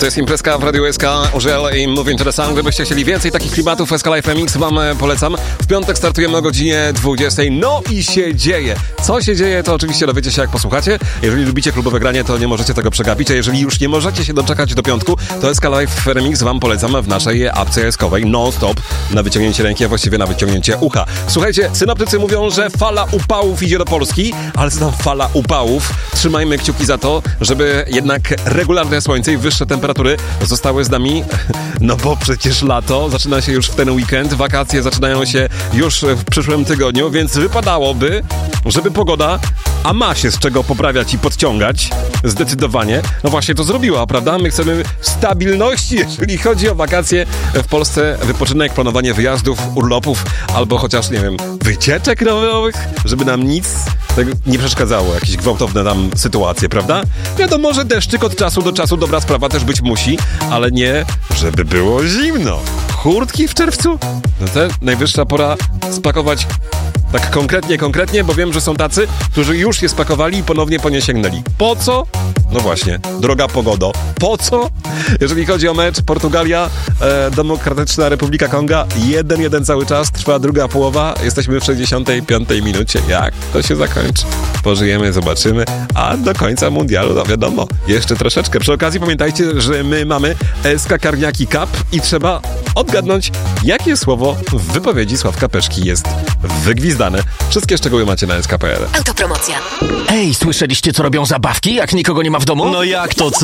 To jest imprezka w Radiu SK, Orzel i Moving to the Sun. Gdybyście chcieli więcej takich klimatów, SK Live MX wam polecam. W piątek startujemy o godzinie 20. No i się dzieje. Co się dzieje, to oczywiście dowiecie się, jak posłuchacie. Jeżeli lubicie klubowe granie, to nie możecie tego przegapić, a jeżeli już nie możecie się doczekać do piątku, to SK Live MX wam polecam w naszej apce SK-owej non-stop na wyciągnięcie ręki, a właściwie na wyciągnięcie ucha. Słuchajcie, synoptycy mówią, że fala upałów idzie do Polski, ale co tam fala upałów? Trzymajmy kciuki za to, żeby jednak regularne słońce i wyższe temperatury zostały z nami, no bo przecież lato zaczyna się już w ten weekend, wakacje zaczynają się już w przyszłym tygodniu, więc wypadałoby, żeby pogoda, a ma się z czego poprawiać i podciągać, zdecydowanie, no właśnie to zrobiła, prawda? My chcemy stabilności, jeżeli chodzi o wakacje w Polsce, wypoczynek, planowanie wyjazdów, urlopów, albo chociaż, nie wiem, wycieczek rowerowych, żeby nam nic nie przeszkadzało, jakieś gwałtowne tam sytuacje, prawda? Wiadomo, że deszczyk od czasu do czasu dobra sprawa też być musi, ale nie, żeby było zimno. Kurtki w czerwcu? No to najwyższa pora spakować tak konkretnie, bo wiem, że są tacy, którzy już je spakowali i ponownie po nie sięgnęli. Po co? No właśnie, droga pogodo. Po co? Jeżeli chodzi o mecz Portugalia, Demokratyczna Republika Konga, 1-1 cały czas, trwa druga połowa, jesteśmy w 65 minucie. Jak to się zakończy? Pożyjemy, zobaczymy, a do końca mundialu, no wiadomo, jeszcze troszeczkę. Przy okazji pamiętajcie, że my mamy SK Karniaki Cup i trzeba odgadnąć, jakie słowo w wypowiedzi Sławka Peszki jest wygwizdane. Wszystkie szczegóły macie na SK.pl. Autopromocja. Ej, słyszeliście, co robią zabawki, jak nikogo nie ma w domu? No jak to co?